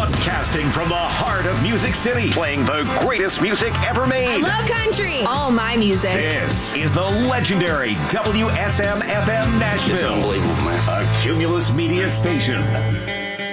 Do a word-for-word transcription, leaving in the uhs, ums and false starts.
Broadcasting from the heart of Music City, playing the greatest music ever made. I love country. All my music. This is the legendary W S M F M Nashville. It's unbelievable, man. A Cumulus Media station.